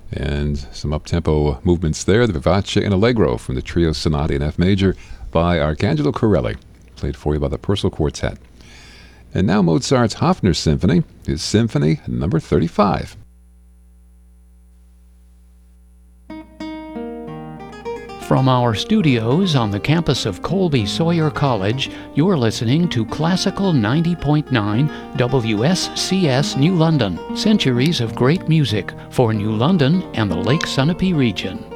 And some up-tempo movements there, the Vivace and Allegro from the Trio Sonata in F major by Arcangelo Corelli, played for you by the Purcell Quartet. And now Mozart's Hofner Symphony, his Symphony number 35. From our studios on the campus of Colby Sawyer College, you're listening to Classical 90.9 WSCS New London, centuries of great music for New London and the Lake Sunapee region.